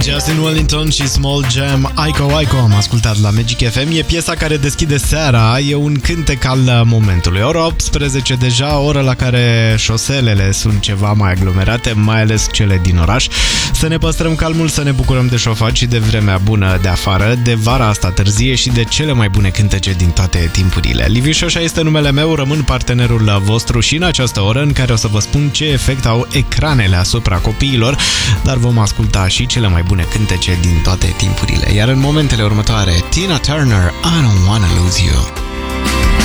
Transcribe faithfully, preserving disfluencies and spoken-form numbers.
Justin Wellington și Small Jam, Aiko Aiko am ascultat la Magic F M. E piesa care deschide seara, e un cântec al momentului. Ora optsprezece deja, oră la care șoselele sunt ceva mai aglomerate, mai ales cele din oraș. Să ne păstrăm calmul, să ne bucurăm de șofat și de vremea bună de afară, de vara asta târzie și de cele mai bune cântece din toate timpurile. Liviu Șoșa este numele meu, rămân partenerul vostru și în această oră în care o să vă spun ce efect au ecranele asupra copiilor, dar vom asculta și cele mai bune cântece din toate timpurile. Iar în momentele următoare, Tina Turner, I Don't Wanna Lose You.